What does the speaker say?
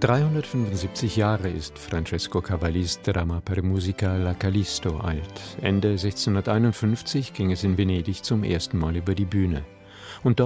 375 Jahre ist Francesco Cavallis Drama per musica La Callisto alt. Ende 1651 ging es in Venedig zum ersten Mal über die Bühne. Und